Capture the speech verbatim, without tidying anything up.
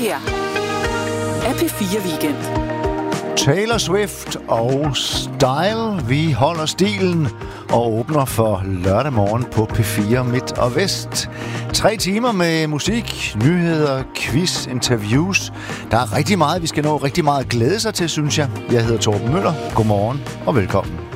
her er P fire Weekend. Taylor Swift og Style. Vi holder stilen og åbner for lørdag morgen på P fire Midt og Vest. Tre timer med musik, nyheder, quiz, interviews. Der er rigtig meget, vi skal nå rigtig meget at glæde sig til, synes jeg. Jeg hedder Torben Møller. Godmorgen og velkommen.